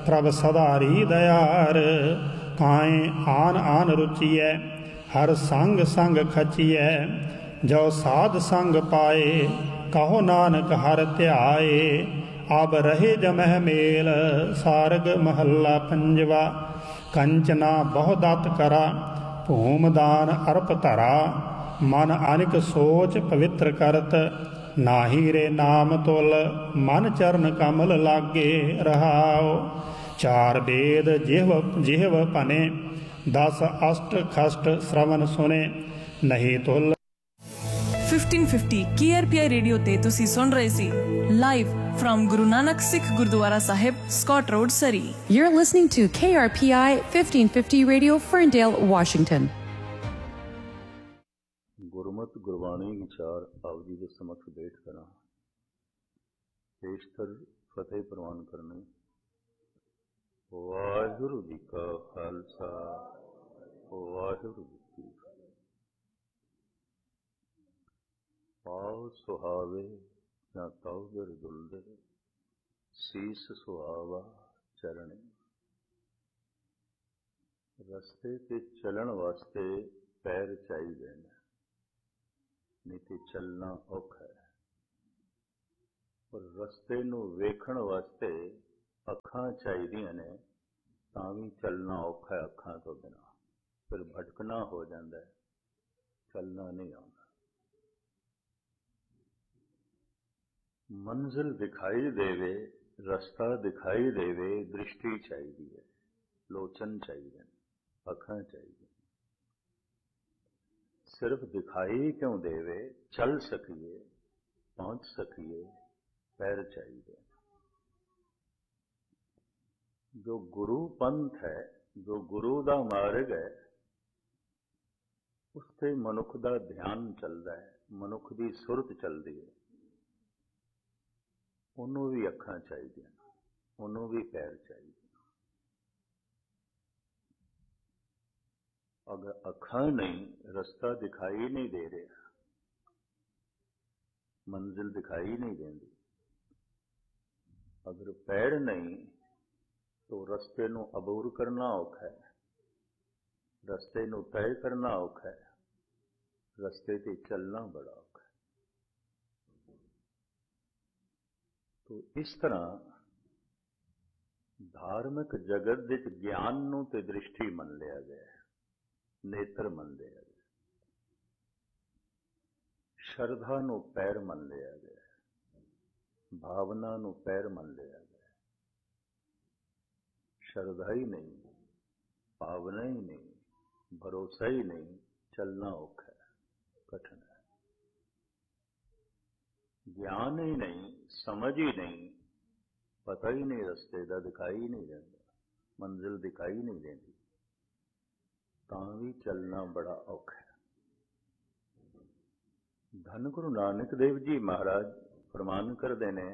ਪ੍ਰਭ ਸਦਾਰੀ ਦਇਆਰ। ਕਾਏ ਆਨ ਆਨ ਰੁਚੀਐ ਹਰ ਸੰਗ ਸੰਗ ਖਚੀਐ। ਜੋ ਸਾਧ ਸੰਗ ਪਾਏ ਕਹੋ ਨਾਨਕ ਹਰ ਧਿਆਏ। ਅਬ ਰਹੇ ਜਮਹਿ ਮੇਲ ਸਾਰਗ ਮਹੱਲਾ ਪੰਜਵਾ। ਕੰਚਨਾ ਬਹੁ ਦਤ ਕਰਾ ਭੂਮ ਦਾਨ ਅਰਪ ਧਰਾ। ਮਨ ਅਨਿਕ ਸੋਚ ਪਵਿੱਤਰ ਕਰਤ ਨਾਹੀ ਰੇ ਨਾਮ ਤੁਲ। ਮਨ ਚਰਨ ਕਮਲ ਲਾਗੇ ਰਹਾਉ। ਚਾਰ ਵੇਦ ਜਿਹਵ ਭਨੇ 10 ਅਸ਼ਟ ਖਸ਼ਟ ਸ਼੍ਰਵਨ ਸੁਨੇ ਨਹੀਂ ਤੁਲ। 1550 KRPI ਰੇਡੀਓ ਤੇ ਤੁਸੀਂ ਸੁਣ ਰਹੇ ਸੀ live from Guru Nanak Sikh Gurdwara Sahib, Scott Road, Surrey. You're listening to KRPI 1550 Radio, Ferndale, Washington. ਗੁਰਮਤਿ ਗੁਰਬਾਣੀ ਵਿਚਾਰ ਆਪ ਜੀ ਦੇ ਸਮਕਸ਼ ਬੈਠ ਕਰਾਂ। ਪੇਸ਼ਤਰ ਫਤਿਹ ਪ੍ਰਵਾਨ ਕਰਨੇ। ਵਾਹਿਗੁਰੂ ਜੀ ਕਾ ਖਾਲਸਾ, ਵਾਹਿਗੁਰੂ ਜੀ ਕੀ ਫਤਿਹ। ਪਾਉ ਸੁਹਾਵੇ ਜਾਂ ਤਉ ਦਰ ਦੁਲਦੇ, ਸੀਸ ਸੁਹਾਵਾ ਚਰਣੇ। ਰਸਤੇ ਤੇ ਚੱਲਣ ਵਾਸਤੇ ਪੈਰ ਚਾਹੀਦੇ ਨੇ, ਨਹੀਂ ਤੇ ਚੱਲਣਾ ਔਖਾ ਹੈ। ਪਰ ਰਸਤੇ ਨੂੰ ਵੇਖਣ ਵਾਸਤੇ ਅੱਖਾਂ ਚਾਹੀਦੀਆਂ ਨੇ, ਤਾਂ ਵੀ ਚੱਲਣਾ ਔਖਾ ਹੈ ਅੱਖਾਂ ਤੋਂ ਬਿਨਾਂ। ਫਿਰ ਭਟਕਣਾ ਹੋ ਜਾਂਦਾ ਹੈ, ਚੱਲਣਾ ਨਹੀਂ ਆਉਂਦਾ। ਮੰਜ਼ਿਲ ਦਿਖਾਈ ਦੇਵੇ, ਰਸਤਾ ਦਿਖਾਈ ਦੇਵੇ, ਦ੍ਰਿਸ਼ਟੀ ਚਾਹੀਦੀ ਹੈ, ਲੋਚਨ ਚਾਹੀਦੇ ਨੇ, ਅੱਖਾਂ ਚਾਹੀਦੀਆਂ। ਸਿਰਫ ਦਿਖਾਈ ਕਿਉਂ ਦੇਵੇ, ਚੱਲ ਸਕੀਏ, ਪਹੁੰਚ ਸਕੀਏ, ਪੈਰ ਚਾਹੀਦੇ। ਜੋ ਗੁਰੂ ਪੰਥ ਹੈ, ਜੋ ਗੁਰੂ ਦਾ ਮਾਰਗ ਹੈ, ਉਸ ਤੇ ਮਨੁੱਖ ਦਾ ਧਿਆਨ ਚੱਲਦਾ ਹੈ, ਮਨੁੱਖ ਦੀ ਸੁਰਤ ਚੱਲਦੀ ਹੈ। ਉਹਨੂੰ ਵੀ ਅੱਖਾਂ ਚਾਹੀਦੀਆਂ, ਉਹਨੂੰ ਵੀ ਪੈਰ ਚਾਹੀਦੇ। ਅਗਰ ਅੱਖਾਂ ਨਹੀਂ, ਰਸਤਾ ਦਿਖਾਈ ਨਹੀਂ ਦੇ ਰਿਹਾ, ਮੰਜ਼ਿਲ ਦਿਖਾਈ ਨਹੀਂ ਦਿੰਦੀ। ਅਗਰ ਪੈਰ ਨਹੀਂ ਤਾਂ ਰਸਤੇ ਨੂੰ ਅਬੂਰ ਕਰਨਾ ਔਖਾ ਹੈ, ਰਸਤੇ ਨੂੰ ਤੈਅ ਕਰਨਾ ਔਖਾ ਹੈ, ਰਸਤੇ ਤੇ ਚੱਲਣਾ ਬੜਾ ਔਖਾ ਹੈ। ਤੋ ਇਸ ਤਰ੍ਹਾਂ ਧਾਰਮਿਕ ਜਗਤ ਵਿੱਚ ਗਿਆਨ ਨੂੰ ਤੇ ਦ੍ਰਿਸ਼ਟੀ ਮੰਨ ਲਿਆ ਗਿਆ ਹੈ, ਨੇਤਰ ਮੰਨ ਲਿਆ ਗਿਆ, ਸ਼ਰਧਾ ਨੂੰ ਪੈਰ ਮੰਨ ਲਿਆ ਗਿਆ, ਭਾਵਨਾ ਨੂੰ ਪੈਰ ਮੰਨ ਲਿਆ ਗਿਆ। ਸ਼ਰਧਾ ਹੀ ਨਹੀਂ, ਭਾਵਨਾ ਹੀ ਨਹੀਂ, ਭਰੋਸਾ ਹੀ ਨਹੀਂ, ਚੱਲਣਾ ਔਖਾ ਹੈ, ਕਠਿਨ ਹੈ। ਗਿਆਨ ਹੀ ਨਹੀਂ, ਸਮਝ ਹੀ ਨਹੀਂ, ਪਤਾ ਹੀ ਨਹੀਂ ਰਸਤੇ ਦਾ, ਦਿਖਾਈ ਨਹੀਂ ਦਿੰਦਾ, ਮੰਜ਼ਿਲ ਦਿਖਾਈ ਨਹੀਂ ਦਿੰਦੀ, ਤਾਂ ਵੀ ਚੱਲਣਾ ਬੜਾ ਔਖਾ ਹੈ। ਧੰਨ ਗੁਰੂ ਨਾਨਕ ਦੇਵ ਜੀ ਮਹਾਰਾਜ ਫਰਮਾਨ ਕਰਦੇ ਨੇ,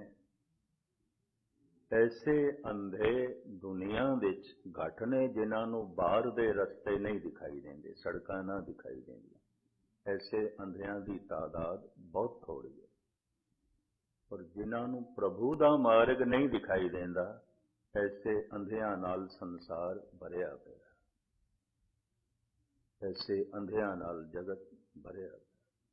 ਐਸੇ ਅੰਧੇ ਦੁਨੀਆ ਵਿੱਚ ਘੱਟ ਨੇ ਜਿਨ੍ਹਾਂ ਨੂੰ ਬਾਹਰ ਦੇ ਰਸਤੇ ਨਹੀਂ ਦਿਖਾਈ ਦਿੰਦੇ, ਸੜਕਾਂ ਨਾ ਦਿਖਾਈ ਦਿੰਦੀਆਂ। ਐਸੇ ਅੰਧਿਆਂ ਦੀ ਤਾਦਾਦ ਬਹੁਤ ਥੋੜ੍ਹੀ ਹੈ। ਪਰ ਜਿਨ੍ਹਾਂ ਨੂੰ ਪ੍ਰਭੂ ਦਾ ਮਾਰਗ ਨਹੀਂ ਦਿਖਾਈ ਦਿੰਦਾ, ਐਸੇ ਅੰਧਿਆਂ ਨਾਲ ਸੰਸਾਰ ਭਰਿਆ ਪਿਆ, ਐਸੇ ਅੰਧਿਆਂ ਨਾਲ ਜਗਤ ਭਰਿਆ ਪਿਆ।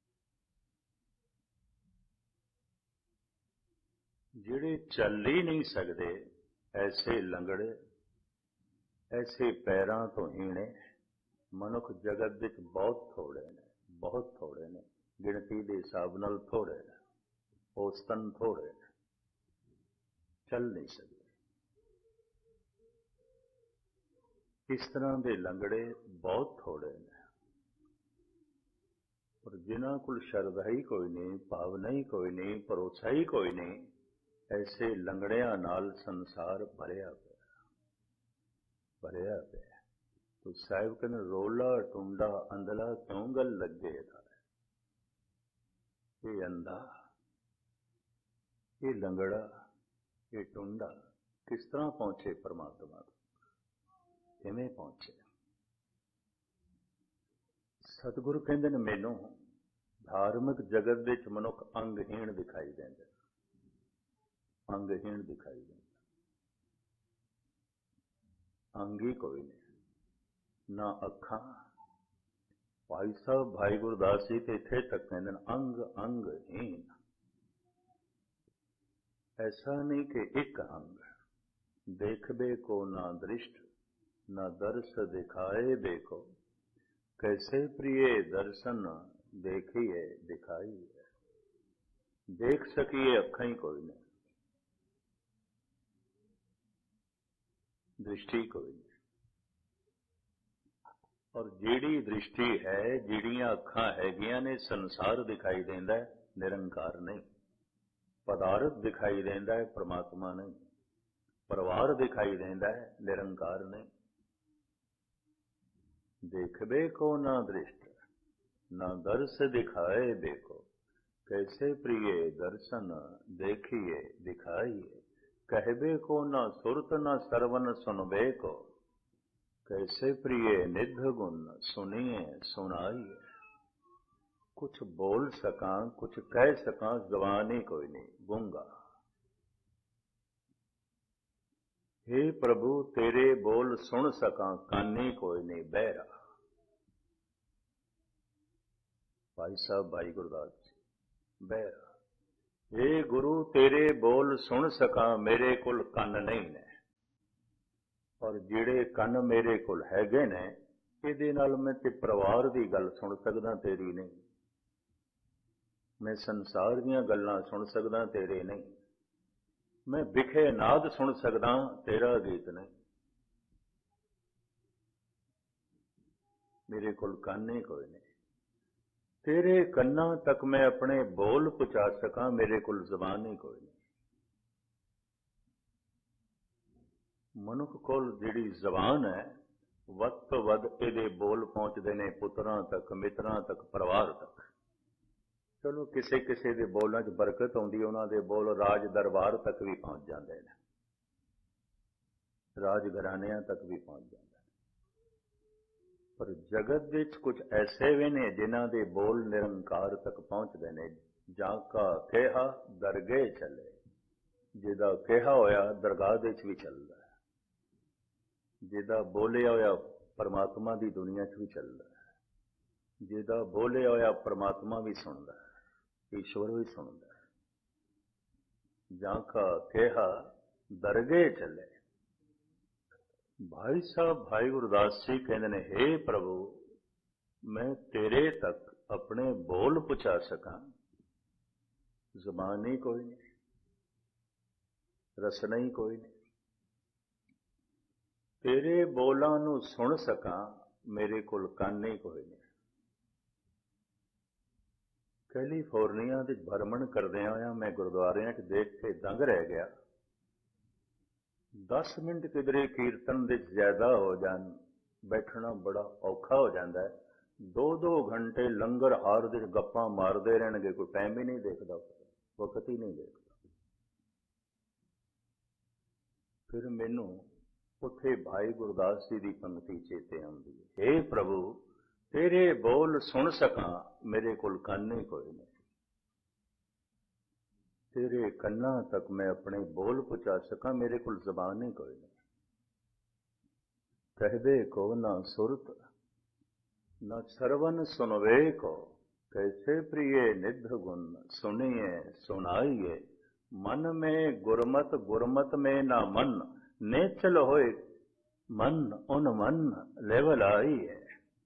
ਜਿਹੜੇ ਚੱਲ ਹੀ ਨਹੀਂ ਸਕਦੇ, ਐਸੇ ਲੰਗੜੇ, ਐਸੇ ਪੈਰਾਂ ਤੋਂ ਹੀਣੇ ਮਨੁੱਖ ਜਗਤ ਵਿੱਚ ਬਹੁਤ ਥੋੜੇ ਨੇ, ਬਹੁਤ ਥੋੜੇ ਨੇ, ਗਿਣਤੀ ਦੇ ਹਿਸਾਬ ਨਾਲ ਥੋੜੇ ਨੇ, ਔਸਤਨ ਥੋੜੇ ਨੇ, ਚੱਲ ਨਹੀਂ ਸਕਦੇ। ਇਸ ਤਰ੍ਹਾਂ ਦੇ ਲੰਗੜੇ ਬਹੁਤ ਥੋੜੇ ਨੇ। ਪਰ ਜਿਨ੍ਹਾਂ ਕੋਲ ਸ਼ਰਧਾ ਹੀ ਕੋਈ ਨਹੀਂ, ਭਾਵਨਾ ਹੀ ਕੋਈ ਨਹੀਂ, ਭਰੋਸਾ ਹੀ ਕੋਈ ਨਹੀਂ, ਐਸੇ ਲੰਗੜਿਆਂ ਨਾਲ ਸੰਸਾਰ ਭਰਿਆ ਪਿਆ, ਭਰਿਆ ਪਿਆ। ਤੋ ਸਾਹਿਬ ਕਹਿੰਦੇ, ਰੋਲਾ ਟੁੰਡਾ ਅੰਧਲਾ ਕਿਉਂ ਗਲ ਲੱਗੇ ਦਾ, ਇਹ ਅੰਧਾ, ਇਹ ਲੰਗੜਾ, ਇਹ ਟੁੰਡਾ ਕਿਸ ਤਰ੍ਹਾਂ ਪਹੁੰਚੇ ਪਰਮਾਤਮਾ ਤੋਂ, ਕਿਵੇਂ ਪਹੁੰਚੇ? ਸਤਿਗੁਰੂ ਕਹਿੰਦੇ ਨੇ, ਮੈਨੂੰ ਧਾਰਮਿਕ ਜਗਤ ਵਿੱਚ ਮਨੁੱਖ ਅੰਗਹੀਣ ਦਿਖਾਈ ਦਿੰਦੇ, ਅੰਗਹੀਣ ਦਿਖਾਈ ਦਿੰਦਾ। ਅੰਗ ਹੀ ਕੋਈ ਨਹੀਂ, ਨਾ ਅੱਖਾਂ। ਭਾਈ ਸਾਹਿਬ ਭਾਈ ਗੁਰਦਾਸ ਜੀ ਤੇ ਇੱਥੇ ਤੱਕ ਕਹਿੰਦੇ ਨੇ ਅੰਗ ਅੰਗਹੀਨ। ऐसा नहीं कि एक अंग देखबे को ना दृष्ट न दर्श दिखाए देखो, कैसे प्रिय दर्शन देखिए दिखाई है। देख सकिए अखां ही कोई नहीं, दृष्टि कोई नहीं। और जिहड़ी दृष्टि है, जिहड़ियां अखां हैगियां ने, संसार दिखाई देंदा है, निरंकार नहीं। पदार्थ दिखाई देंदा है, परमात्मा नहीं। परिवार दिखाई देंदा है, निरंकार नहीं। देखबे को ना दृष्ट ना दर्श दिखाए देखो, कैसे प्रिय दर्शन देखिए दिखाइए। कहबे को ना सुरत ना सरवन सुनबे को, कैसे प्रिय निध गुण सुनिए सुनाइए। कुछ बोल सकां कुछ कह सकां, जबान ही कोई नहीं, गूंगा। हे प्रभु तेरे बोल सुन सकां, कान ही कोई नहीं, बहरा। भाई साहब भाई गुरदास जी, बहरा। हे गुरु तेरे बोल सुन सकां, मेरे कोल कंन नहीं ने, और जिहड़े कंन मेरे कोल हैगे ने, इहदे नाल मैं ते परिवार दी गल सुन सकदा, तेरी नहीं। मैं संसार दीयां गल्लां सुन सकदा, तेरे नहीं। मैं विखे नाद सुन सकदा, तेरा गीत नहीं। मेरे कोल कंन ही कोई नहीं। तेरे कन्नां तक मैं अपने बोल पहुंचा सकां, मेरे कोल जबान ही कोई नहीं। मनुख कोल जिहड़ी जबान है, वध तो वध इहदे बोल पहुंचदे ने पुत्रां तक, मित्रां तक, परिवार तक। चलो किसी किसी के बोलों च बरकत आउंदी, उन्हां दे बोल राज दरबार तक भी पहुंच जाते हैं, राज घरानियां तक भी पहुंच जाते हैं। पर जगत विच कुछ ऐसे भी ने जिन्हां दे बोल निरंकार तक पहुंचते हैं। जाका कहा दरगे चले, जिदा कहा होया दरगाह दे च भी चलदा है, जिदा बोलिया होया परमात्मा दी दुनिया च भी चलदा है, जिदा बोलिया होया परमात्मा भी सुनदा है, ईश्वर भी सुनता है। जाका कहा दरगे चले। भाई साहब भाई गुरदास जी कहते हैं, हे प्रभु मैं तेरे तक अपने बोल पहुंचा सका, जबान ही कोई नहीं, रसना ही कोई नहीं। तेरे बोलां नूं सुन सका, मेरे कोल कंन ही कोई नहीं। कैलीफोर्निया ਦੇ भ्रमण करदਿਆਂ ਹੋਇਆ मैं गुरुद्वारिਆਂ 'ਚ देख के दंग रह गया। 10 मिनट किधरे कीर्तन ਦੇ ज्यादा हो जान, बैठना बड़ा औखा हो जाता है। 2-2 घंटे लंगर हार ਦੇ गप्पां मारते रहणगे, कोई टाइम ही नहीं देखता, वक्त ही नहीं देखता। फिर मैनू उत्थे भाई गुरदास जी की पंक्ति चेते आउंदी है, हे प्रभु तेरे बोल सुन सका, मेरे कोल कंन ही कोई नहीं। तेरे कन्ना तक मैं अपने बोल पहुंचा सका, मेरे कोल जबान ही कोई नहीं। कहबे को ना सुरत न सरवन सुनवे को, कैसे प्रिय निध गुण सुनिए सुनाइए। मन में गुरमत गुरमत में ना मन, नेचल होए मन उन मन लेवल आई है।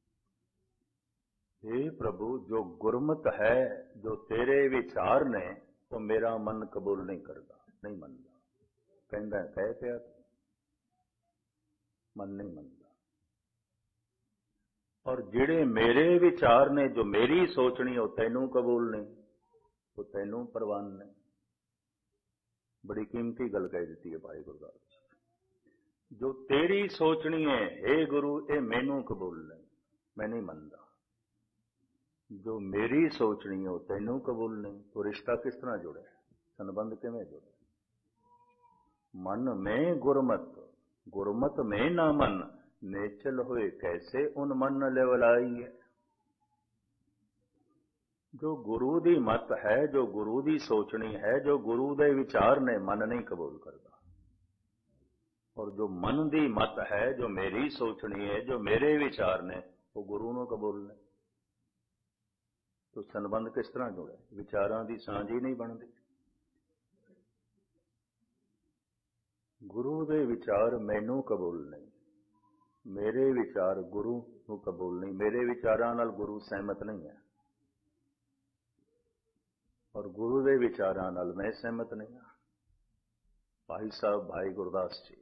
हे प्रभु जो गुरमत है, जो तेरे विचार ने, तो मेरा मन कबूल नहीं करता, नहीं मनता। कहता कह पिया, मन नहीं मनता। और जिहड़े मेरे विचार ने, जो मेरी सोचनी, वो तैनू कबूल नहीं, वो तैनू परवान नहीं। बड़ी कीमती गल कह दी है भाई गुरदास। जो तेरी सोचनी है हे गुरु, ये मैनू कबूल नहीं, मैं नहीं मनता। जो मेरी सोचनी है वो तैनू कबूल नहीं, तो रिश्ता किस तरह जुड़े, संबंध किवें जुड़े। मन में गुरमत गुरमत में ना मन, नेचल होए कैसे उन मन लेवलाई है। जो गुरु दी मत है, जो गुरु दी सोचनी है, जो गुरु दे विचार ने, मन नहीं कबूल करता। और जो मन की मत है, जो मेरी सोचनी है, जो मेरे विचार ने, वो गुरु ਨੂੰ कबूल ने। तो संबंध किस तरह जुड़े? विचारां की सांझ ही नहीं बनती। गुरु के विचार मैनू कबूल नहीं, मेरे विचार गुरु ਨੂੰ कबूल नहीं, मेरे विचारां नाल गुरु सहमत नहीं है और गुरु के विचारां नाल मैं सहमत नहीं हाँ। भाई साहब भाई गुरदास जी,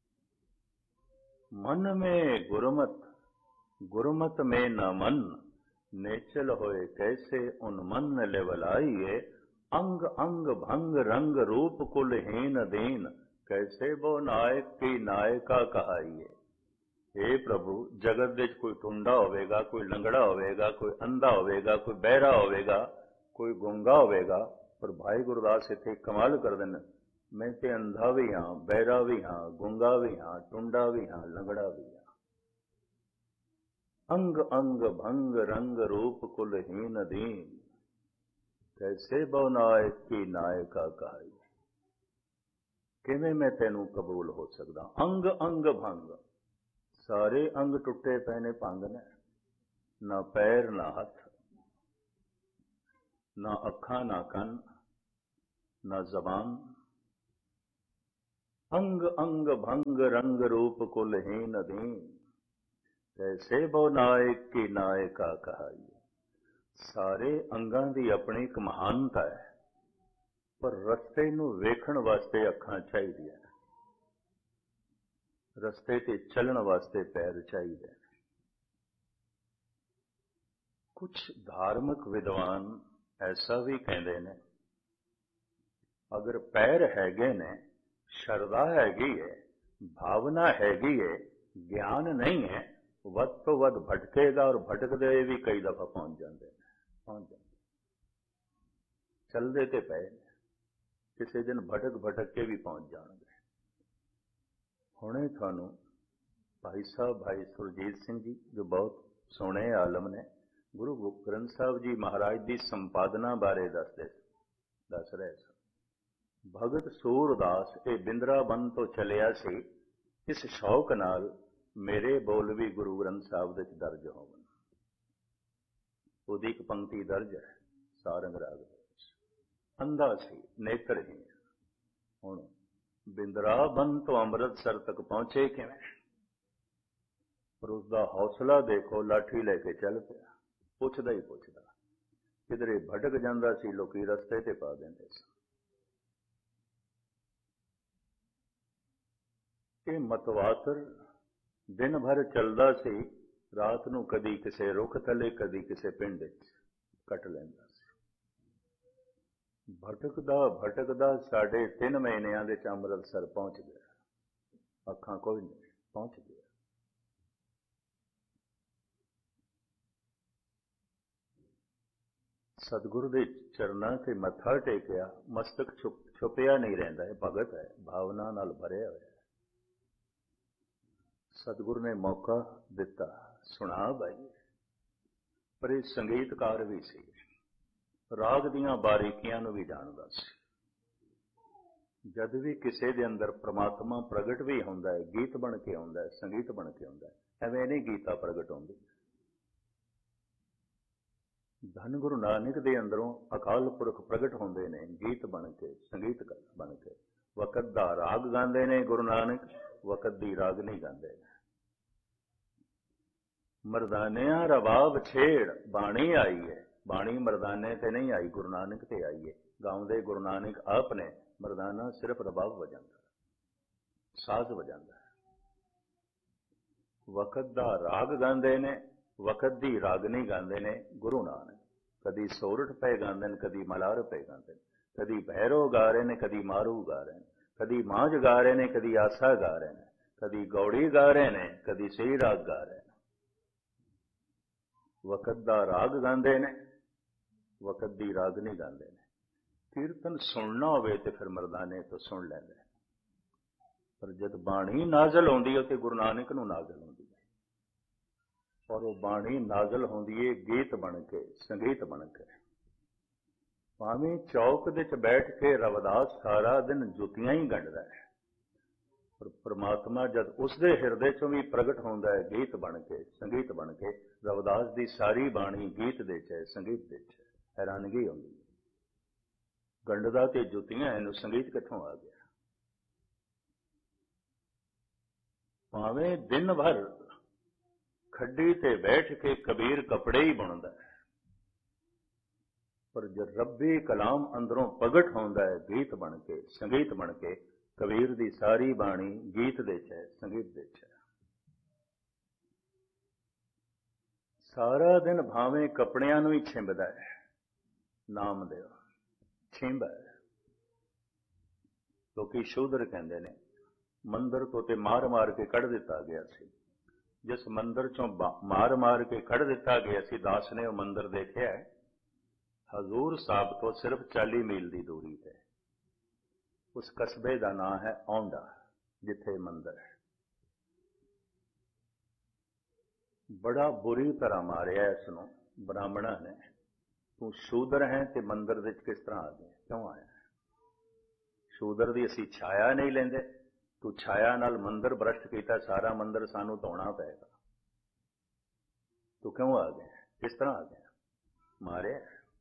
मन में गुरमत, गुरमत में न मन, नेचल होए कैसे उन मन लेवलाइए, अंग अंग भंग रंग रूप कुल हीन दीन, कैसे वो नायक की नायका कहाइए। हे प्रभु, जगत विच कोई टुंडा होवेगा, कोई लंगड़ा होवेगा, कोई अंधा होवेगा, कोई बहरा होवेगा, कोई गूंगा होवेगा, पर भाई गुरदास इत्थे कमाल कर देन, मैं ते अंधा भी हाँ, बहरा भी हाँ, गूंगा भी हाँ, टुंडा भी हाँ, लंगड़ा भी हाँ। अंग अंग भंग रंग रूप कुल हीन दीन, कैसे बहु नायक की नायका कहाई। किवें मैं तेनू कबूल हो सकदा? अंग अंग भंग, सारे अंग टुटे पे ने, भंग ने, ना पैर ना हथ, ना अखां ना कन, ना जबान। अंग अंग भंग रंग रूप कुल हीन दीन, कैसे बहु नायक की नायका कहाई। सारे अंगां दी अपनी एक महानता है, पर रस्ते नूं वेखण वास्ते अखां चाहीदियां, रस्ते ते चलण वास्ते पैर चाहिए। कुछ धार्मिक विद्वान ऐसा भी कहते हैं, अगर पैर हैगे ने, शरदा हैगी है, भावना हैगी है, ज्ञान नहीं है, वध तो वध भटकेगा और भटकते भी कई दफा पहुंच जाते हैं। चलते तो पे किसी दिन भटक भटक के भी पहुंच जाएंगे। हुणे थानू भाई साहब भाई सुरजीत सिंह जी, जो बहुत सोहणे आलम ने, गुरु ग्रंथ साहब जी महाराज की संपादना बारे दस रहे सन। भगत सूरदास ये बिंद्राबन तो चलिया सी, इस शौक नाल मेरे बोल भी गुरु ग्रंथ साहब दे दर्ज होवन। उहदी एक पंक्ति दर्ज है सारंग राग दे विच, अंधा सी नेत्रहीन, हुण बिंद्राबन तो अमृतसर तक पहुंचे किवें? पर उसका हौसला देखो, लाठी लेके चल पिया, पुछदा ही पुछदा, किधरे भटक जांदा सी, लोकी रस्ते ते पा देंदे सन। ये मतवातर दिन भर चलदा सी, रात नूं कदी किसे रुख थले, कदी किसे पिंड कट लैंदा सी। भटकदा भटकदा 3.5 महीनिਆਂ ਦੇ ਅੰਮ੍ਰਿਤਸਰ पहुंच गया, अखां कोई नहीं, पहुंच गया। सतगुरु के चरणों से मत्था टेकिया, मस्तक छुपिया नहीं रहिंदा, है भगत है, भावना नाल भरिया होया। सतगुरु ने मौका दिता, सुना भाई। पर ये संगीतकार भी सी, राग दीआं बारीकियां नूं भी जानदा सी। जद भी किसी दे अंदर परमात्मा प्रगट भी हुंदा है, गीत बन के आउंदा है, संगीत बन के आउंदा है, एवें नहीं गीता प्रगट होंदी। धन गुरु नानक दे अंदरों अकाल पुरख प्रगट होंदे ने, गीत बन के, संगीत बन के। वकत दा राग गांदे ने गुरु नानक, वकत दी रागनी गांदे ने। मरदानिया रबाब छेड़ बाणी आई है, बाणी मरदाने ते नहीं आई, गुरु नानक ते आई है। गाउंदे गुरु नानक आप ने, मरदाना सिर्फ रबाब वजांदा, साज वजांदा है। वकत दा राग गांदे ने, वकत दी रागनी गांदे ने गुरु नानक। कदी सोरठ पे गांदे ने, कदी मलार पे गांदे ने, कदी भैरो गा रहे ने, कदी मारू गा रहे ने, कदी मांझ गा रहे ने, कदी आसा गा रहे ने, कदी गौड़ी गा रहे ने, कदी सही राग गा रहे ने। वकत दा राग गांदे ने, वकत दी रागनी गांदे ने। कीर्तन सुनना होवे ते फिर मरदाने तो सुन लैंदे, पर जद बाणी नाजल होंदी है तो गुरु नानक नूं नाजल होंदी है, और वो बाणी नाजल होंदी है गीत बन के, संगीत बन के। भावें चौक दे च बैठ के रविदास सारा दिन जुतियां ही गंढदा है, ਪਰ ਪ੍ਰਮਾਤਮਾ ਜਦ ਉਸਦੇ ਹਿਰਦੇ ਚੋਂ ਵੀ ਪ੍ਰਗਟ ਹੁੰਦਾ ਹੈ ਗੀਤ ਬਣ ਕੇ, ਸੰਗੀਤ ਬਣ ਕੇ, ਰਵਿਦਾਸ ਦੀ ਸਾਰੀ ਬਾਣੀ ਗੀਤ ਦੇ 'ਚ ਹੈ, ਸੰਗੀਤ ਦੇ 'ਚ ਹੈ। ਹੈਰਾਨਗੀ ਆਉਂਦੀ ਹੈ, ਗੰਢਦਾ ਤੇ ਜੁੱਤੀਆਂ, ਇਹਨੂੰ ਸੰਗੀਤ ਕਿੱਥੋਂ ਆ ਗਿਆ? ਭਾਵੇਂ ਦਿਨ ਭਰ ਖੱਡੀ ਤੇ ਬੈਠ ਕੇ ਕਬੀਰ ਕੱਪੜੇ ਹੀ ਬੁਣਦਾ ਹੈ, ਪਰ ਜਦ ਰੱਬੀ ਕਲਾਮ ਅੰਦਰੋਂ ਪ੍ਰਗਟ ਹੁੰਦਾ ਹੈ ਗੀਤ ਬਣ ਕੇ, ਸੰਗੀਤ ਬਣ ਕੇ, ਕਬੀਰ ਦੀ ਸਾਰੀ ਬਾਣੀ ਗੀਤ ਦੇ 'ਚ ਹੈ, ਸੰਗੀਤ ਦੇ 'ਚ ਹੈ। ਸਾਰਾ ਦਿਨ ਭਾਵੇਂ ਕੱਪੜਿਆਂ ਨੂੰ ਹੀ ਛਿੰਬਦਾ ਹੈ, ਨਾਮਦੇਵ ਛਿੰਬਾ ਹੈ। ਲੋਕੀ ਸ਼ੂਦਰ ਕਹਿੰਦੇ ਨੇ, ਮੰਦਰ ਤੋਂ ਤੇ ਮਾਰ ਮਾਰ ਕੇ ਕੱਢ ਦਿੱਤਾ ਗਿਆ ਸੀ। ਜਿਸ ਮੰਦਰ ਚੋਂ ਮਾਰ ਮਾਰ ਕੇ ਕੱਢ ਦਿੱਤਾ ਗਿਆ ਸੀ, ਦਾਸ ਨੇ ਉਹ ਮੰਦਰ ਦੇਖਿਆ ਹੈ, ਹਜ਼ੂਰ ਸਾਹਿਬ ਤੋਂ ਸਿਰਫ 40 ਮੀਲ ਦੀ ਦੂਰੀ ਤੇ। ਉਸ ਕਸਬੇ ਦਾ ਨਾਂ ਹੈ ਔਂਡਾ, ਜਿੱਥੇ ਮੰਦਰ ਹੈ। ਬੜਾ ਬੁਰੀ ਤਰ੍ਹਾਂ ਮਾਰਿਆ ਇਸ ਨੂੰ ਬ੍ਰਾਹਮਣਾਂ ਨੇ। ਤੂੰ ਸ਼ੂਦਰ ਹੈ ਤੇ ਮੰਦਰ ਵਿੱਚ ਕਿਸ ਤਰ੍ਹਾਂ ਆ ਗਿਆ, ਕਿਉਂ ਆਇਆ? ਸ਼ੂਦਰ ਦੀ ਅਸੀਂ ਛਾਇਆ ਨਹੀਂ ਲੈਂਦੇ, ਤੂੰ ਛਾਇਆ ਨਾਲ ਮੰਦਰ ਭ੍ਰਸ਼ਟ ਕੀਤਾ, ਸਾਰਾ ਮੰਦਰ ਸਾਨੂੰ ਧੋਣਾ ਪਏਗਾ। ਤੂੰ ਕਿਉਂ ਆ ਗਿਆ, ਕਿਸ ਤਰ੍ਹਾਂ ਆ ਗਿਆ? ਮਾਰਿਆ।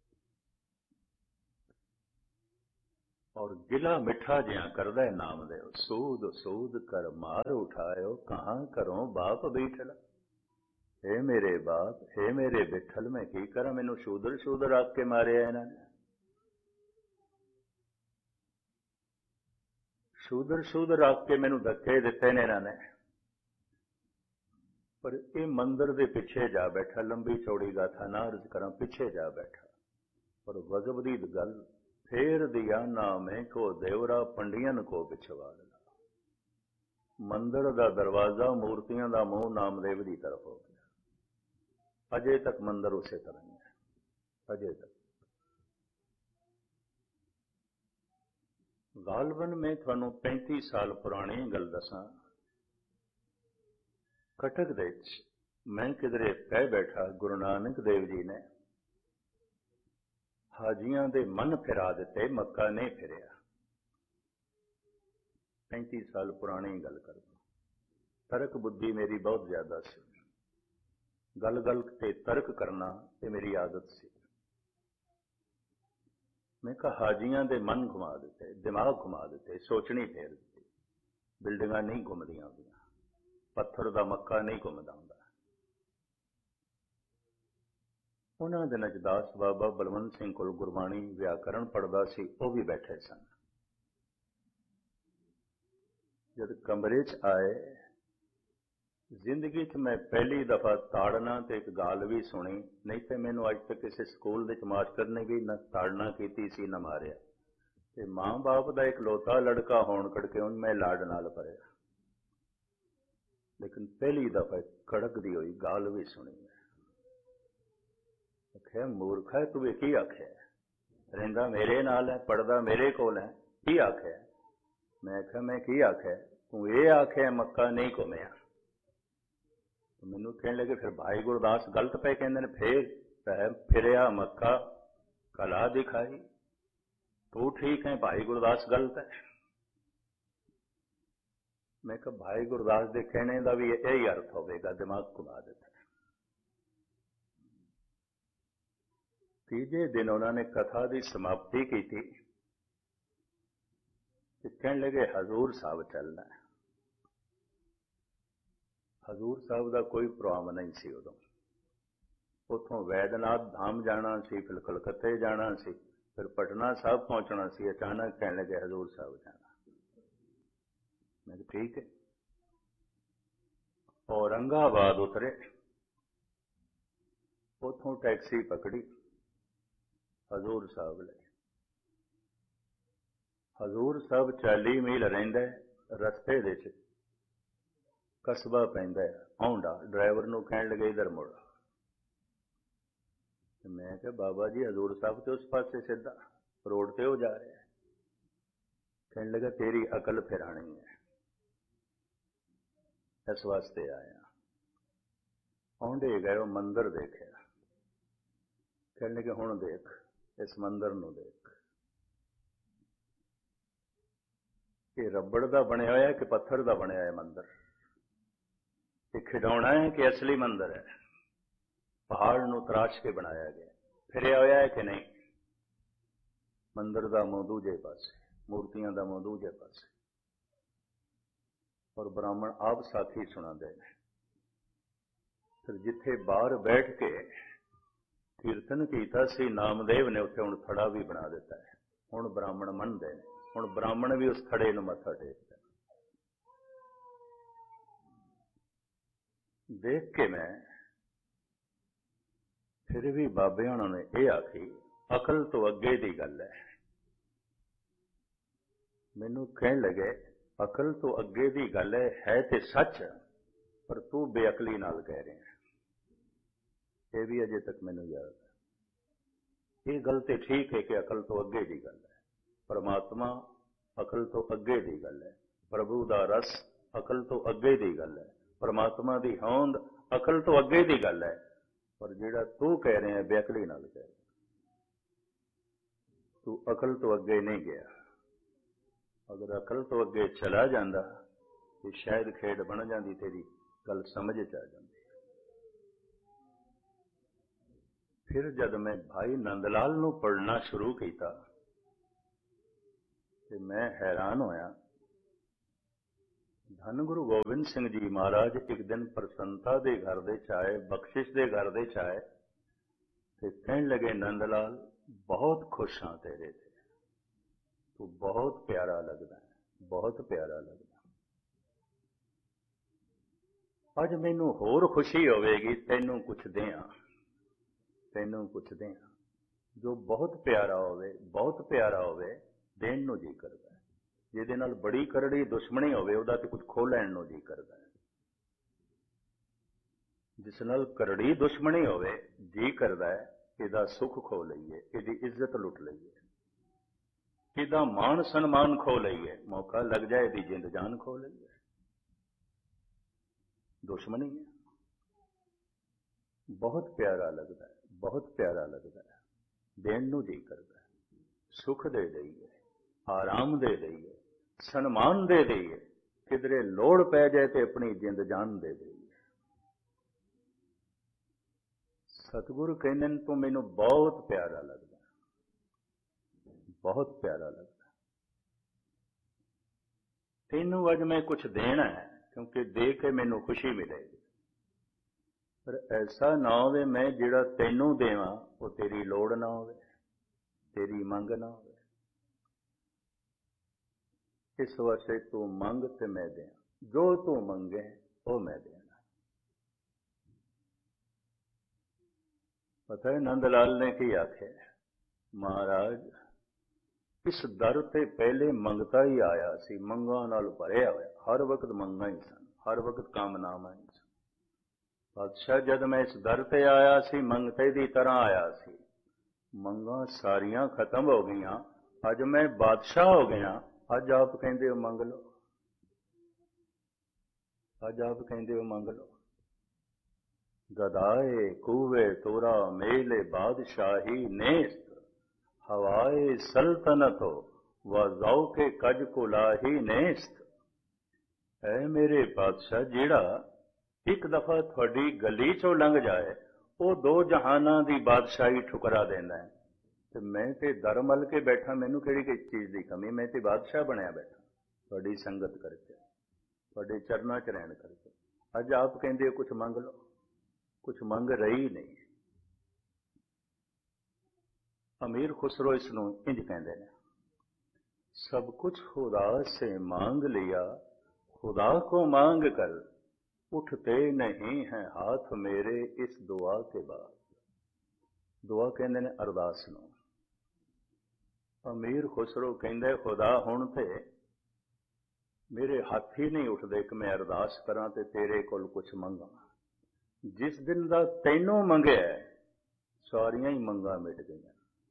ਔਰ ਗਿਲਾ ਮਿੱਠਾ ਜਿਹਾ ਕਰਦਾ ਹੈ ਨਾਮਦੇਵ, ਸੂਦ ਸੂਦ ਕਰ ਮਾਰ ਉਠਾਇਓ, ਕਹਾਂ ਕਰੋ ਬਾਪ ਬੈਠਲ। ਹੇ ਮੇਰੇ ਬਾਪ, ਹੇ ਮੇਰੇ ਬਿਠਲ, ਮੈਂ ਕੀ ਕਰਾਂ? ਮੈਨੂੰ ਸ਼ੂਦਰ ਸ਼ੂਦਰ ਆਖ ਕੇ ਮਾਰਿਆ ਇਹਨਾਂ ਨੇ। ਸ਼ੂਦਰ ਸ਼ੂਦਰ ਆਖ ਕੇ ਮੈਨੂੰ ਧੱਕੇ ਦਿੱਤੇ ਨੇ ਇਹਨਾਂ ਨੇ। ਪਰ ਇਹ ਮੰਦਰ ਦੇ ਪਿੱਛੇ ਜਾ ਬੈਠਾ, ਲੰਬੀ ਚੌੜੀ ਗਾਥਾ ਨਾ ਅਰਜ਼ ਕਰਾਂ, ਪਿੱਛੇ ਜਾ ਬੈਠਾ। ਪਰ ਗਜ਼ਬ ਦੀ ਗੱਲ, ਫੇਰ ਦਿਆ ਨਾਮੇ ਕੋ ਦੇਵਰਾ ਪੰਡੀਆਂ ਕੋ ਪਿਛਵਾੜ ਲਾ। ਮੰਦਰ ਦਾ ਦਰਵਾਜ਼ਾ, ਮੂਰਤੀਆਂ ਦਾ ਮੂੰਹ ਨਾਮਦੇਵ ਦੀ ਤਰਫ ਹੋ ਗਿਆ। ਅਜੇ ਤੱਕ ਮੰਦਰ ਉਸੇ ਤਰ੍ਹਾਂ ਹੀ ਹੈ, ਅਜੇ ਤੱਕ। ਗਾਲਬਨ ਮੈਂ ਤੁਹਾਨੂੰ 35 ਸਾਲ ਪੁਰਾਣੀ ਗੱਲ ਦੱਸਾਂ। ਕਟਕ ਦੇ ਵਿੱਚ ਮੈਂ ਕਿਧਰੇ ਕਹਿ ਬੈਠਾ, ਗੁਰੂ ਨਾਨਕ ਦੇਵ ਜੀ ਨੇ ਹਾਜੀਆਂ ਦੇ ਮਨ ਫਿਰਾ ਦਿੱਤੇ, ਮੱਕਾ ਨਹੀਂ ਫਿਰਿਆ। 35 ਸਾਲ ਪੁਰਾਣੀ ਗੱਲ ਕਰਦਾ। ਤਰਕ ਬੁੱਧੀ ਮੇਰੀ ਬਹੁਤ ਜ਼ਿਆਦਾ ਸੀ, ਗੱਲ ਗੱਲ ਤੇ ਤਰਕ ਕਰਨਾ ਇਹ ਮੇਰੀ ਆਦਤ ਸੀ। ਮੈਂ ਕਿਹਾ ਹਾਜੀਆਂ ਦੇ ਮਨ ਘੁਮਾ ਦਿੱਤੇ, ਦਿਮਾਗ ਘੁਮਾ ਦਿੱਤੇ, ਸੋਚਣੀ ਫੇਰ ਦਿੱਤੀ। ਬਿਲਡਿੰਗਾਂ ਨਹੀਂ ਘੁੰਮਦੀਆਂ ਹੁੰਦੀਆਂ, ਪੱਥਰ ਦਾ ਮੱਕਾ ਨਹੀਂ ਘੁੰਮਦਾ ਹੁੰਦਾ। ਉਹਨਾਂ ਦਿਨਾਂ 'ਚ ਦਾਸ ਬਾਬਾ ਬਲਵੰਤ ਸਿੰਘ ਕੋਲ ਗੁਰਬਾਣੀ ਵਿਆਕਰਣ ਪੜ੍ਹਦਾ ਸੀ, ਉਹ ਵੀ ਬੈਠੇ ਸਨ। ਜਦ ਕਮਰੇ 'ਚ ਆਏ, ਜ਼ਿੰਦਗੀ 'ਚ ਮੈਂ ਪਹਿਲੀ ਦਫਾ ਤਾੜਨਾ ਤੇ ਇੱਕ ਗਾਲ ਵੀ ਸੁਣੀ, ਨਹੀਂ ਤੇ ਮੈਨੂੰ ਅੱਜ ਤੱਕ ਕਿਸੇ ਸਕੂਲ ਦੇ ਮਾਸਟਰ ਨੇ ਵੀ ਨਾ ਤਾੜਨਾ ਕੀਤੀ ਸੀ ਨਾ ਮਾਰਿਆ। ਤੇ ਮਾਂ ਬਾਪ ਦਾ ਇੱਕ ਲੋਤਾ ਲੜਕਾ ਹੋਣ ਕਰਕੇ ਉਹਨੂੰ ਮੈਂ ਲਾਡ ਨਾਲ ਭਰਿਆ, ਲੇਕਿਨ ਪਹਿਲੀ ਦਫਾ ਕੜਕਦੀ ਹੋਈ ਗਾਲ ਵੀ ਸੁਣੀ। ਆਖਿਆ ਮੂਰਖਾ, ਤੂੰ ਇਹ ਕੀ ਆਖਿਆ? ਰਹਿੰਦਾ ਮੇਰੇ ਨਾਲ ਹੈ, ਪੜਦਾ ਮੇਰੇ ਕੋਲ ਹੈ, ਕੀ ਆਖਿਆ? ਮੈਂ ਆਖਿਆ ਮੈਂ ਕੀ ਆਖਿਆ? ਤੂੰ ਇਹ ਆਖਿਆ ਮੱਕਾ ਨਹੀਂ ਘੁੰਮਿਆ। ਮੈਨੂੰ ਕਹਿਣ ਲੱਗੇ ਫਿਰ ਭਾਈ ਗੁਰਦਾਸ ਗਲਤ ਪਏ ਕਹਿੰਦੇ ਨੇ। ਫੇਰ ਫਿਰਿਆ ਮੱਕਾ ਕਲਾ ਦਿਖਾਈ, ਤੂੰ ਠੀਕ ਹੈ, ਭਾਈ ਗੁਰਦਾਸ ਗਲਤ ਹੈ। ਮੈਂ ਕਿਹਾ ਭਾਈ ਗੁਰਦਾਸ ਦੇ ਕਹਿਣੇ ਦਾ ਵੀ ਇਹੀ ਅਰਥ ਹੋਵੇਗਾ, ਦਿਮਾਗ ਘੁਮਾ ਦਿੱਤਾ। ਤੀਜੇ ਦਿਨ ਉਹਨਾਂ ਨੇ ਕਥਾ ਦੀ ਸਮਾਪਤੀ ਕੀਤੀ ਤੇ ਕਹਿਣ ਲੱਗੇ ਹਜ਼ੂਰ ਸਾਹਿਬ ਚੱਲਣਾ ਹੈ। ਹਜ਼ੂਰ ਸਾਹਿਬ ਦਾ ਕੋਈ ਪ੍ਰੋਗਰਾਮ ਨਹੀਂ ਸੀ ਉਦੋਂ। ਉੱਥੋਂ ਵੈਦਨਾਥ ਧਾਮ ਜਾਣਾ ਸੀ, ਫਿਰ ਕਲਕੱਤੇ ਜਾਣਾ ਸੀ, ਫਿਰ ਪਟਨਾ ਸਾਹਿਬ ਪਹੁੰਚਣਾ ਸੀ। ਅਚਾਨਕ ਕਹਿਣ ਲੱਗੇ ਹਜ਼ੂਰ ਸਾਹਿਬ ਜਾਣਾ। ਮੈਂ ਕਿਹਾ ਠੀਕ ਹੈ। ਔਰੰਗਾਬਾਦ ਉਤਰੇ, ਉੱਥੋਂ ਟੈਕਸੀ ਪਕੜੀ ਹਜ਼ੂਰ ਸਾਹਿਬ ਲਈ। ਹਜ਼ੂਰ ਸਾਹਿਬ 40 ਮੀਲ ਰਹਿੰਦਾ, ਰਸਤੇ ਦੇ ਵਿੱਚ ਕਸਬਾ ਪੈਂਦਾ ਔਂਡਾ। ਡਰਾਈਵਰ ਨੂੰ ਕਹਿਣ ਲੱਗੇ ਇਧਰ ਮੁੜ। ਮੈਂ ਕਿਹਾ ਬਾਬਾ ਜੀ ਹਜ਼ੂਰ ਸਾਹਿਬ ਤੇ ਉਸ ਪਾਸੇ ਸਿੱਧਾ ਰੋਡ ਤੇ ਹੋ ਜਾ ਰਿਹਾ। ਕਹਿਣ ਲੱਗਾ ਤੇਰੀ ਅਕਲ ਫਿਰਾਣੀ ਹੈ, ਇਸ ਵਾਸਤੇ ਆਇਆ। ਔਂਡੇ ਗਏ, ਉਹ ਮੰਦਰ ਦੇਖਿਆ। ਕਹਿਣ ਲੱਗੇ ਹੁਣ ਦੇਖ, ਇਸ ਮੰਦਰ ਨੂੰ ਦੇਖ। कि रबड़ का बनया होया कि पत्थर का बनया है मंदिर, ये खिडौना है कि असली मंदिर है, पहाड़ नूं तराश के बनाया गया, फिरिया होया है कि नहीं। मंदिर का मूँह दूजे पासे, मूर्तियां का मूँह दूजे पासे। और ब्राह्मण आप साखी सुनाते हैं। फिर जिथे बाहर बैठ के कीर्तन कीता सी नामदेव ने, उत्थे हुण थड़ा भी बना दिता है। हुण ब्राह्मण मनदे ने, हुण ब्राह्मण भी उस थड़े नूं मत्था टेकदा। देख के मैं फिर भी बाबे हुणां ने यह आखी, अकल तो अगे दी गल है। मैनूं कहण लगे अकल तो अगे दी गल है ते सच, पर तू बेअकली नाल कह रहे हैं। ये भी अजे तक मैनूं याद है। ये गल ते ठीक है कि अकल तो अगे दी गल है, परमात्मा अकल तो अगे दी गल है, प्रभु दा रस अकल तो अगे दी गल है, परमात्मा दी होंद अकल तो अगे दी गल है। पर जिहड़ा तू कह रहे हैं बेअकली नाल कह रहे, तू अकल तो अगे नहीं गया। अगर अकल तो अगे चला जाता तो शायद खेड बन जाती, तेरी गल समझ च आ जाती। फिर जब मैं भाई नंदलाल नूं पढ़ना शुरू किया तो मैं हैरान होया। धन गुरु गोबिंद सिंह जी महाराज एक दिन प्रसन्नता के घर दे आए, बख्शिश के घर दे आए तो कहने लगे, नंदलाल बहुत खुश हाँ तेरे ते, तू बहुत प्यारा लगता है, बहुत प्यारा लगता। अज मैनू होर खुशी होवेगी, तैनू कुछ दें, तैनू कुछ दें। जो बहुत प्यारा होवे, बहुत प्यारा होवे, देण नूं जी करदा है। जिहदे नाल बड़ी करड़ी दुश्मनी होवे, उहदा ते कुछ खो लैण नूं जी करदा है। जिस नाल करड़ी दुश्मनी होवे, जी करदा है इहदा सुख खो लईए, इहदी इज्जत लुट लईए, इहदा मान सन्मान खो लईए, मौका लग जाए इहदी जिंद जान खो लईए। दुश्मनी है। बहुत प्यारा लगता है, बहुत प्यारा लगता है, देण नूं जी करदा है। सुख दे दईए, आराम दे दईए, सन्मान दे दईए, किधरे लोड़ पै जाए तो अपनी जिंद जान दे दईए। सतगुरु कहंदे ने तू मैनू बहुत प्यारा लगदा, बहुत प्यारा लगदा। तैनू अज मैं कुछ देना है, क्योंकि दे के मैनू खुशी मिलेगी। पर ऐसा ना होवे मैं जिहड़ा तैनू देवां वो तेरी लोड़ ना होवे, तेरी मंग ना होवे। इस वास्ते तू मंग ते मैं दें, जो तू मंगे वो मैं देना। पता है नंदलाल ने की आखे, महाराज इस दर ते पहले मंगता ही आया सी, मंगा नाल भरिया होया, हर वक्त मंगा ही सन, हर वक्त कामनावां ही सन। बादशाह जद मैं इस दर ते आया सी, मंगते दी तरह आया सी, मंगा सारियां खत्म हो गईयां, अज मैं बादशाह हो गया, अज आप कहंदे हो मंग लो, अज आप कहंदे हो मंग लो। गदाए कूवे तोरा मेले बादशाही नेस्त, हवाए सल्तनत हो व ज़ौक़े कज कुलाही नेस्त। ऐ मेरे बादशाह, जिहड़ा एक दफा थोड़ी गली चों लंघ जाए वो दो जहाना की बादशाही ठुकरा देना है। तो मैं ते दर मल के बैठा, मैनू किहड़ी किस चीज़ की कमी, मैं ते बादशाह बनया बैठा थोड़ी संगत करके, थोड़े चरना च रहन करके। अज आप कहंदे हो कुछ मंग लो, कुछ मंग रही नहीं। अमीर खुसरो इसनूं इंज कहंदे ने, सब कुछ खुदा से मांग लिया, खुदा को मांग कर उठते नहीं हैं हाथ मेरे इस दुआ के बाद। दुआ कहंदे ने अरदास नूं। अमीर खुसरो कहंदे खुदा हुण ते मेरे हाथ ही नहीं उठदे कि मैं अरदास करां ते तेरे कोल कुछ मंगां। जिस दिन दा तैनूं मंगिया सारियां ही मंगां मिट गईयां।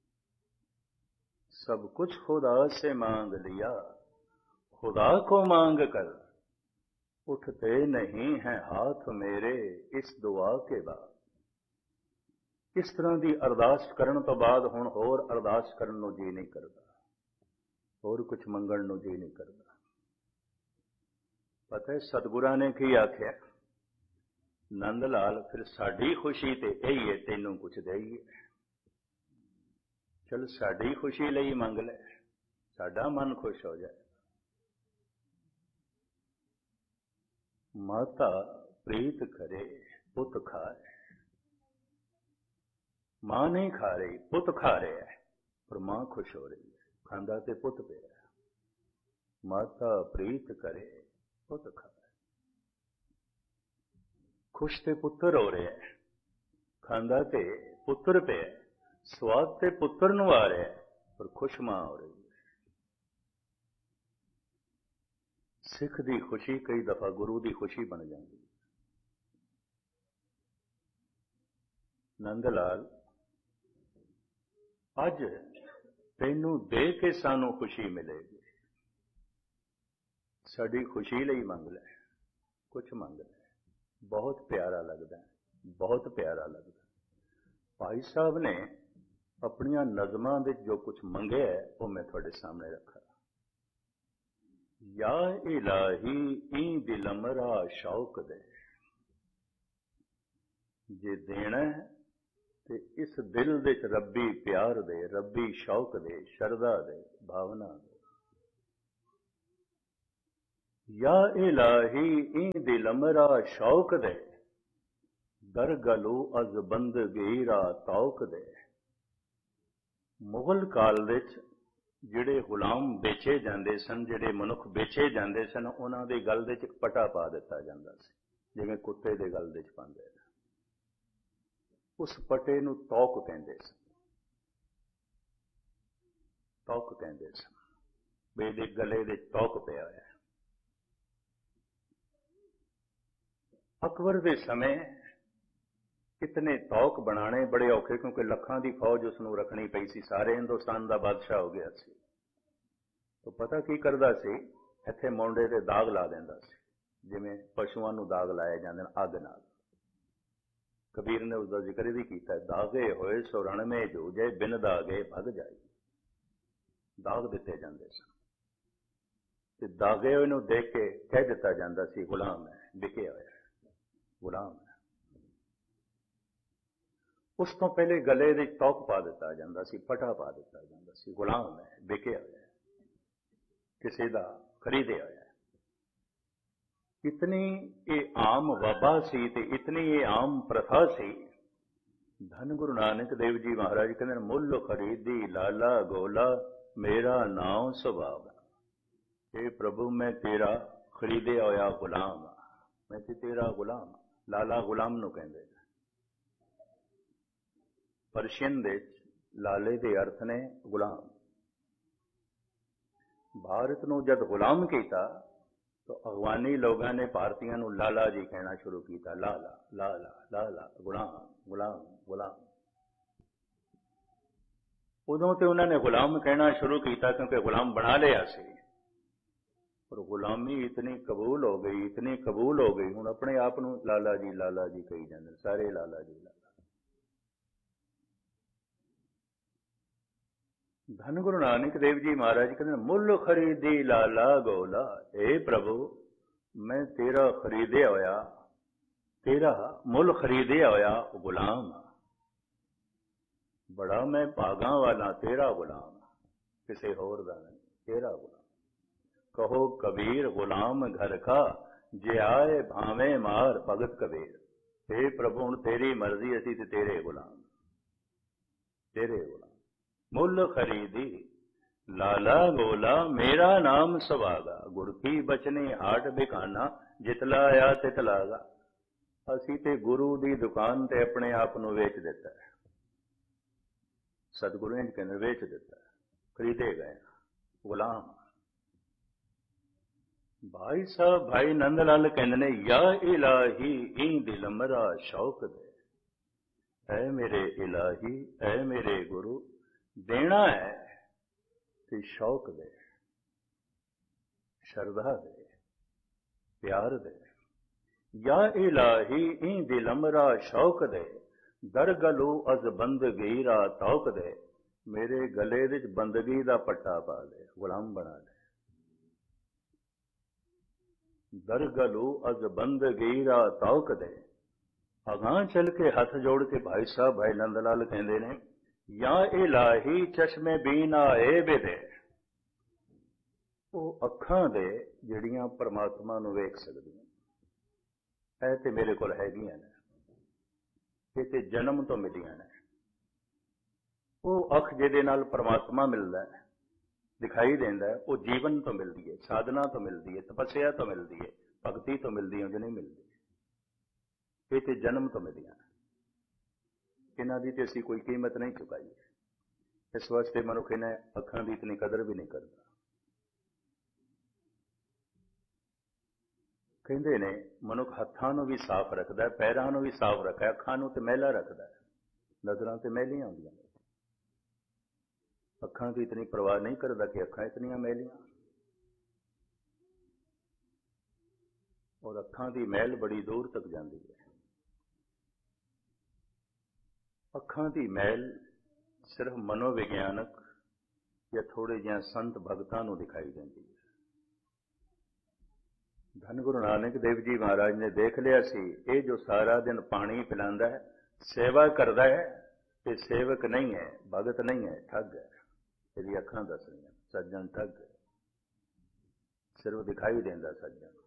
सब कुछ खुदा से मांग लिया, खुदा को मांग कर उठते नहीं हैं हाथ मेरे इस दुआ के बाद। इस तरह की अरदास करन तो बाद हुण होर अरदास करन नूं जी नहीं करदा, होर कुछ मंगण नूं जी नहीं करदा। पता है सतगुरां ने की आख्या, नंद लाल फिर साडी खुशी ते यही है, तेनों कुछ दईए। चल साडी खुशी लई मंग ले, साडा मन खुश हो जाए। माता प्रीत करे पुत खाए, मां नहीं खा रही, पुत खा रहा है, पर मां खुश हो रही है, खांदा ते पुत पे। माता प्रीत करे पुत खाए, खुश ते पुत्र हो रहा है, खांदा ते पुत्र पे, स्वाद ते पुत्र नूं आ रहा है, पर खुश मां हो रही है। सिख दी खुशी कई दफा गुरु दी खुशी बन जाती है। नंद लाल अज तैनू दे के सानू खुशी मिलेगी, साडी खुशी लई मंग ले, कुछ मंग ले। बहुत प्यारा लगता है, बहुत प्यारा लगता है। भाई साहब ने अपनियां नज़मां विच जो कुछ मंगे है वो मैं थोड़े सामने रखा। या इलाही ई दिलमरा शौक दे, जे देना है ते इस दिल विच रब्बी प्यार दे, रब्बी शौक दे, शरदा दे, भावना दे। या इलाही ई दिलमरा शौक दे, दरगलू अज बंदगीरा तौक दे। मुगल काल विच ਜਿਹੜੇ ਗੁਲਾਮ ਵੇਚੇ ਜਾਂਦੇ ਸਨ, ਜਿਹੜੇ ਮਨੁੱਖ ਵੇਚੇ ਜਾਂਦੇ ਸਨ, ਉਹਨਾਂ ਦੇ ਗਲ ਦੇ 'ਚ ਇੱਕ ਪਟਾ ਪਾ ਦਿੱਤਾ ਜਾਂਦਾ ਸੀ, ਜਿਵੇਂ ਕੁੱਤੇ ਦੇ ਗਲ ਦੇ 'ਚ ਪਾਉਂਦੇ ਨੇ। ਉਸ ਪਟੇ ਨੂੰ ਤੌਕ ਕਹਿੰਦੇ ਸਨ, ਤੌਕ ਕਹਿੰਦੇ ਸਨ, ਵੀ ਇਹਦੇ ਗਲੇ ਦੇ ਤੌਕ ਪਿਆ ਹੋਇਆ। ਅਕਬਰ ਦੇ ਸਮੇਂ इतने तौक बनाने बड़े औखे, क्योंकि लखां दी फौज उसनूं रखनी पई सी, सारे हिंदुस्तान का बादशाह हो गया सी। तो पता की करदा सी, इत्थे मोंडे ते दाग ला दिंदा सी, जिवें पशुआं नूं दाग लाए जांदे ने अग नाल। कबीर ने उसका जिक्र भी किया, दागे होए सो रण में जूझे, बिन दागे भग जाए। दाग दिते जांदे सन ते दागे होए नूं देख के कह दिता जांदा सी, गुलाम है, विके होया गुलाम है। उस तो पहले गले दे तौक पा दिता जाता सी, पटा पा दिता जाता सी, गुलाम है, विके होया, किसी दा खरीदे होया। इतनी ये आम वबा सी ते इतनी ये आम प्रथा सी। धन गुरु नानक देव जी महाराज कहते हैं, मुल खरीदी लाला गोला, मेरा नाम सुभाव। हे प्रभु मैं तेरा खरीदे होया गुलाम, मैं तेरा गुलाम। लाला गुलाम नूं कहंदे। परशियन दे लाले दे अर्थ ने गुलाम। भारत नूं जद गुलाम किया तो अफगानी लोगों ने भारतीयों नूं लाला जी कहना शुरू किया, लाला लाला लाला, गुलाम गुलाम गुलाम। उदों तो उन्होंने गुलाम कहना शुरू किया क्योंकि गुलाम बना लिया सी, और गुलामी इतनी कबूल हो गई, इतनी कबूल हो गई, हुण अपने आप नूं लाला जी कही जांदे, सारे लाला जी लाला। धन गुरु नानक देव जी महाराज कहते मुल खरीदी लाला गोला, हे प्रभु मैं तेरा खरीदे होया, तेरा मुल खरीदे होया गुलाम। बड़ा मैं भागा वाला तेरा गुलाम, किसी होर दा नहीं, तेरा गुलाम। कहो कबीर गुलाम घर का, जे आए भावे मार भगत कबीर। हे प्रभु हुण तेरी मर्जी, असी ते तेरे गुलाम, तेरे गुलाम। मुल खरीदी लाला गोला, मेरा नाम सवागा। गुर की बचने हाट बिकाना, जितलाया तितलागा। असी ते गुरु दी दुकान ते अपने आप नूं वेच दिता है, सतगुरु इंज कहंदे वेच दिता है, खरीदे गए गुलाम। भाई साहब भाई नंद लाल कहंदे ने, या इलाही ई दिलमरा शौक दे। ऐ मेरे इलाही, ऐ मेरे गुरु, देना है ते शौक दे, शरदा दे, प्यार दे। या इलाही ई दिलमरा शौक दे, दरगलू अज बंदगीरा तौक दे। मेरे गले विच बंदगी दा पट्टा पा दे, गुलाम बना दे। ਦਰਗਲੂ ਅਜ਼ ਬੰਦਗੀ ਰਾ ਤੌਕ ਦੇ। ਅਗਾਂਹ ਚੱਲ ਕੇ ਹੱਥ ਜੋੜ ਕੇ ਭਾਈ ਸਾਹਿਬ ਭਾਈ ਨੰਦ ਲਾਲ ਕਹਿੰਦੇ ਨੇ, ਜਾਂ ਇਲਾਹੀ ਚਸ਼ਮੇ ਬੀਨਾ ਏ ਬੇਦੇ, ਉਹ ਅੱਖਾਂ ਦੇ ਜਿਹੜੀਆਂ ਪਰਮਾਤਮਾ ਨੂੰ ਵੇਖ ਸਕਦੀਆਂ, ਇਹ ਤੇ ਮੇਰੇ ਕੋਲ ਹੈਗੀਆਂ ਨੇ, ਇਹ ਤੇ ਜਨਮ ਤੋਂ ਮਿਲੀਆਂ ਨੇ। ਉਹ ਅੱਖ ਜਿਹਦੇ ਨਾਲ ਪਰਮਾਤਮਾ ਮਿਲਦਾ ਹੈ, ਦਿਖਾਈ ਦਿੰਦਾ ਹੈ, ਉਹ ਜੀਵਨ ਤੋਂ ਮਿਲਦੀ ਹੈ, ਸਾਧਨਾ ਤੋਂ ਮਿਲਦੀ ਹੈ, ਤਪੱਸਿਆ ਤੋਂ ਮਿਲਦੀ ਹੈ, ਭਗਤੀ ਤੋਂ ਮਿਲਦੀ ਹੈ, ਉਹ ਨਹੀਂ ਮਿਲਦੀ। ਇਹ ਤੇ ਜਨਮ ਤੋਂ ਮਿਲੀਆਂ, ਇਹਨਾਂ ਦੀ ਤੇ ਅਸੀਂ ਕੋਈ ਕੀਮਤ ਨਹੀਂ ਚੁਕਾਈ। ਇਸ ਵਾਸਤੇ ਮਨੁੱਖ ਇਹਨਾਂ ਅੱਖਾਂ ਦੀ ਇਤਨੀ ਕਦਰ ਵੀ ਨਹੀਂ ਕਰਦਾ। ਕਹਿੰਦੇ ਨੇ ਮਨੁੱਖ ਹੱਥਾਂ ਨੂੰ ਵੀ ਸਾਫ਼ ਰੱਖਦਾ, ਪੈਰਾਂ ਨੂੰ ਵੀ ਸਾਫ਼ ਰੱਖਦਾ, ਅੱਖਾਂ ਨੂੰ ਤੇ ਮੈਲਾ ਰੱਖਦਾ, ਨਜ਼ਰਾਂ ਤੇ ਮੈਲੀਆਂ ਹੁੰਦੀਆਂ ਨੇ। ਅੱਖਾਂ ਦੀ ਇਤਨੀ ਪਰਵਾਹ ਨਹੀਂ ਕਰਦਾ ਕਿ ਅੱਖਾਂ ਇਤਨੀਆਂ ਮੈਲੀਆਂ। ਔਰ ਅੱਖਾਂ ਦੀ ਮੈਲ ਬੜੀ ਦੂਰ ਤੱਕ ਜਾਂਦੀ ਹੈ। ਅੱਖਾਂ ਦੀ ਮੈਲ ਸਿਰਫ ਮਨੋਵਿਗਿਆਨਕ ਜਾਂ ਥੋੜੇ ਜਿਹੇ ਸੰਤ ਭਗਤਾਂ ਨੂੰ ਦਿਖਾਈ ਦਿੰਦੀ ਹੈ। ਧੰਨ ਗੁਰੂ ਨਾਨਕ ਦੇਵ ਜੀ ਮਹਾਰਾਜ ਨੇ ਦੇਖ ਲਿਆ ਸੀ, ਇਹ ਜੋ ਸਾਰਾ ਦਿਨ ਪਾਣੀ ਪਿਲਾਉਂਦਾ ਹੈ, ਸੇਵਾ ਕਰਦਾ ਹੈ, ਇਹ ਸੇਵਕ ਨਹੀਂ ਹੈ, ਭਗਤ ਨਹੀਂ ਹੈ, ਠੱਗ ਹੈ। ਇਹਦੀ ਅੱਖਾਂ ਦੱਸ ਰਹੀਆਂ, ਸੱਜਣ ਠੱਗ ਹੈ, ਸਿਰਫ ਦਿਖਾਈ ਦਿੰਦਾ ਸੱਜਣ।